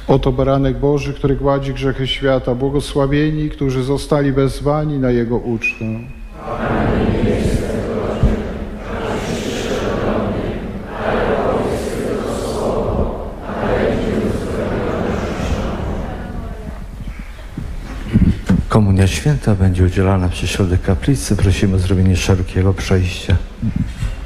Oto baranek Boży, który gładzi grzechy świata, błogosławieni, którzy zostali wezwani na Jego ucztę. Komunia święta będzie udzielana przy środek kaplicy. Prosimy o zrobienie szerokiego przejścia.